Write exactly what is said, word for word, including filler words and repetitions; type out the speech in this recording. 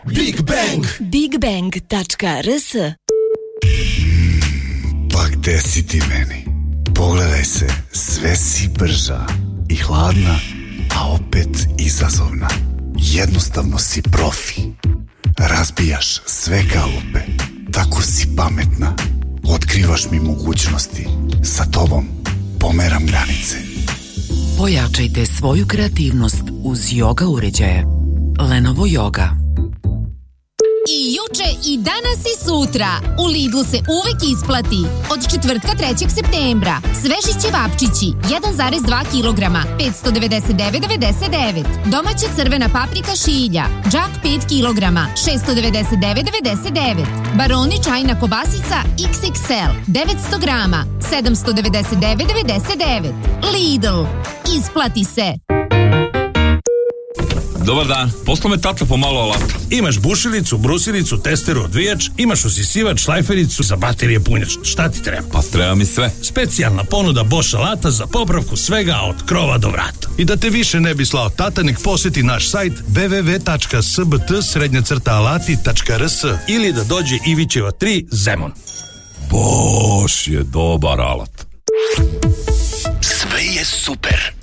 Big Bang Big Bang tačka r s. Pa gde si ti meni? Pogledaj se, sve si brža i hladna, a opet izazovna. Jednostavno si profi. Razbijaš sve kalupe. Tako si pametna. Otkrivaš mi mogućnosti. Sa tobom pomeram granice. Pojačajte svoju kreativnost uz yoga uređaje. Lenovo Yoga. I juče, i danas, i sutra. U Lidlu se uvek isplati. Od četvrtka trećeg septembra. Sveži ćevapčići, jedan zarez dva kilograma, petsto devedeset devet devedeset devet. Domaća crvena paprika šilja, džak pet kilograma, šessto devedeset devet devedeset devet. Baroni čajna kobasica iks iks el, devetsto grama, sedamsto devedeset devet devedeset devet. Lidl. Isplati se. Dobar dan, posla me tata pomalo alata. Imaš bušilicu, brusilicu, testeru, odvijač, imaš usisivač, šlajfericu, za baterije punjač. Šta ti treba? Pa treba mi sve. Specijalna ponuda Bosch alata za popravku svega od krova do vrata. I da te više ne bi slao tata, nek posjeti naš sajt w w w tačka s b t srednja crta alati tačka r s ili da dođe Ivićeva tri Zemun. Bosch je dobar alat. Sve je super.